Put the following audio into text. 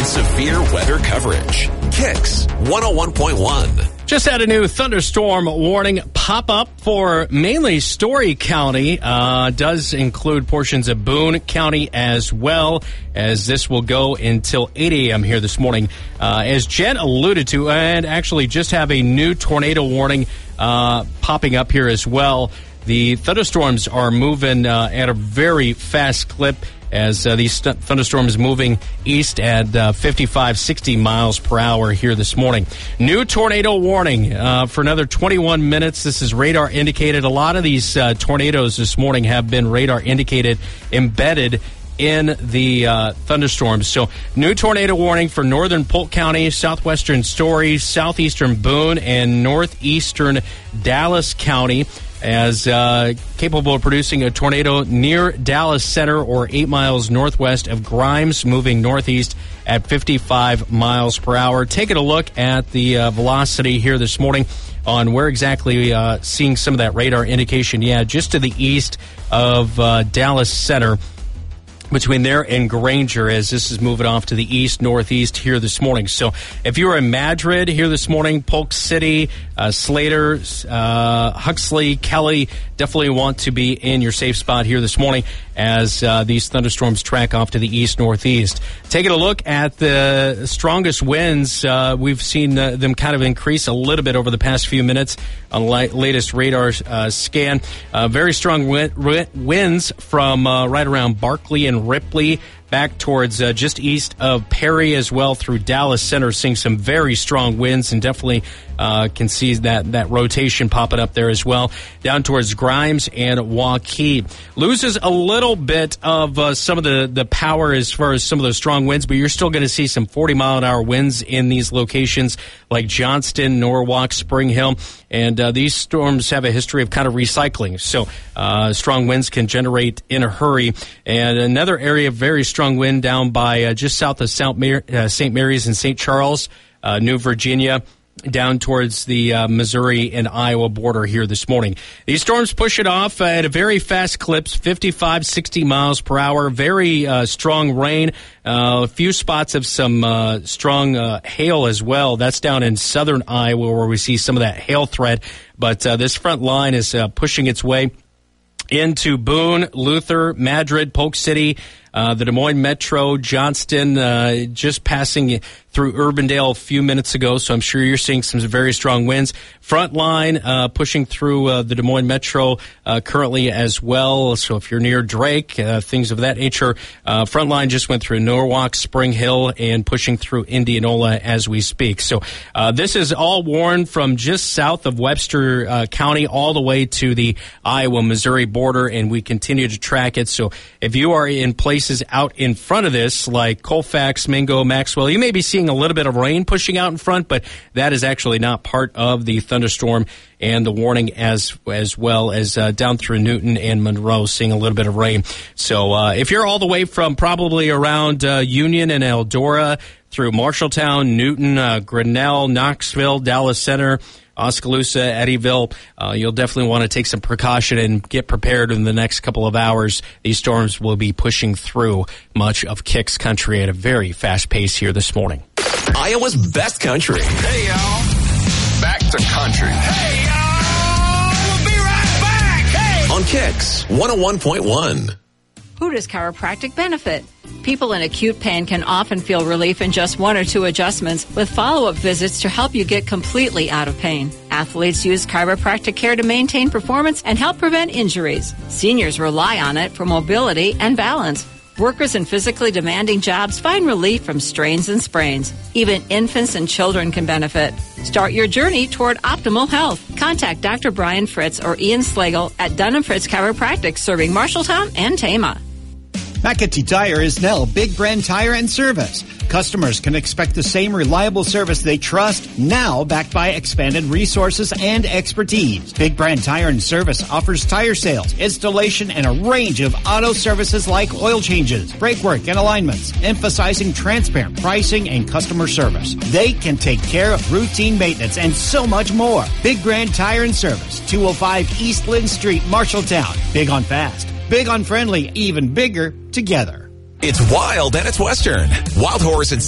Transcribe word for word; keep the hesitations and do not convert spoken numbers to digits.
severe weather coverage. Kicks one oh one point one. Just had a new thunderstorm warning pop up for mainly Story County. Uh, does include portions of Boone County as well, as this will go until eight a.m. here this morning. Uh, as Jen alluded to, and actually just have a new tornado warning uh, popping up here as well. The thunderstorms are moving uh, at a very fast clip, as uh, these st- thunderstorms moving east at uh, fifty-five, sixty miles per hour here this morning. New tornado warning uh, for another twenty-one minutes. This is radar indicated. A lot of these uh, tornadoes this morning have been radar indicated, embedded in the uh, thunderstorms. So new tornado warning for northern Polk County, southwestern Story, southeastern Boone, and northeastern Dallas County, as uh, capable of producing a tornado near Dallas Center or eight miles northwest of Grimes, moving northeast at fifty-five miles per hour. Taking a look at the uh, velocity here this morning on where exactly uh, seeing some of that radar indication. Yeah, just to the east of uh, Dallas Center, between there and Granger, as this is moving off to the east, northeast here this morning. So if you were in Madrid here this morning, Polk City, uh, Slater, uh, Huxley, Kelly, definitely want to be in your safe spot here this morning as uh, these thunderstorms track off to the east, northeast. Taking a look at the strongest winds, uh, we've seen uh, them kind of increase a little bit over the past few minutes on the la- latest radar uh, scan. Uh, very strong wind, winds from uh, right around Barkley and Ripley back towards uh, just east of Perry as well through Dallas Center, seeing some very strong winds, and definitely uh, can see that, that rotation popping up there as well. Down towards Grimes and Waukee. Loses a little bit of uh, some of the, the power as far as some of those strong winds, but you're still going to see some forty mile an hour winds in these locations like Johnston, Norwalk, Spring Hill. And uh, these storms have a history of kind of recycling. So uh, strong winds can generate in a hurry. And another area of very strong wind down by uh, just south of Saint Mar- uh, Saint Mary's and Saint Charles, uh, New Virginia, down towards the uh, Missouri and Iowa border here this morning. These storms push it off at a very fast clips, fifty-five, sixty miles per hour. Very uh, strong rain. Uh, a few spots of some uh, strong uh, hail as well. That's down in southern Iowa where we see some of that hail threat. But uh, this front line is uh, pushing its way into Boone, Luther, Madrid, Polk City, uh, the Des Moines Metro, Johnston, uh, just passing through Urbandale a few minutes ago, so I'm sure you're seeing some very strong winds. Front line uh, pushing through uh, the Des Moines Metro uh, currently as well, so if you're near Drake, uh, things of that nature. Uh, front line just went through Norwalk, Spring Hill, and pushing through Indianola as we speak. So uh, this is all warned from just south of Webster uh, County all the way to the Iowa-Missouri border, and we continue to track it. So if you are in places out in front of this, like Colfax, Mingo, Maxwell, you may be seeing a little bit of rain pushing out in front, but that is actually not part of the thunderstorm and the warning, as as well as uh, down through Newton and Monroe, seeing a little bit of rain. So uh, if you're all the way from probably around uh, Union and Eldora through Marshalltown, Newton, uh, Grinnell, Knoxville, Dallas Center, Oskaloosa, Eddyville, uh, you'll definitely want to take some precaution and get prepared in the next couple of hours. These storms will be pushing through much of Kicks country at a very fast pace here this morning. Iowa's best country. Hey, y'all. Back to country. Hey, y'all. We'll be right back. Hey. On Kicks one oh one point one. Who does chiropractic benefit? People in acute pain can often feel relief in just one or two adjustments, with follow-up visits to help you get completely out of pain. Athletes use chiropractic care to maintain performance and help prevent injuries. Seniors rely on it for mobility and balance. Workers in physically demanding jobs find relief from strains and sprains. Even infants and children can benefit. Start your journey toward optimal health. Contact Doctor Brian Fritz or Ian Slagle at Dun and Fritz Chiropractic, serving Marshalltown and Tama. McAtee Tire is now Big Brand Tire and Service. Customers can expect the same reliable service they trust, now backed by expanded resources and expertise. Big Brand Tire and Service offers tire sales, installation, and a range of auto services like oil changes, brake work, and alignments, emphasizing transparent pricing and customer service. They can take care of routine maintenance and so much more. Big Brand Tire and Service, two oh five East Lynn Street, Marshalltown. Big on fast, big on friendly, even bigger together. It's wild and it's Western. Wild Horse and